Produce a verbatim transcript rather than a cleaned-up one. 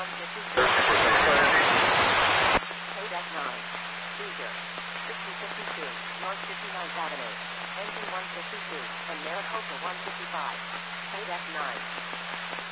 one fifty-two. Kodak nine. Cruiser. sixty fifty-two. North fifty-ninth Avenue. Engine one fifty-two. And Maricopa one fifty-five. Kodak nine.